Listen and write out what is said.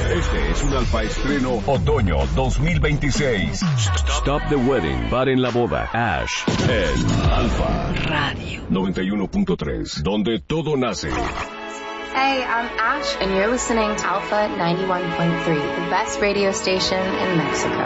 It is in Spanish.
Este es un Alfa estreno otoño 2026. Stop the wedding. Paren la boda. Ash en Alfa Radio 91.3, donde todo nace. Hey, I'm Ash, and you're listening to Alpha 91.3, the best radio station in Mexico.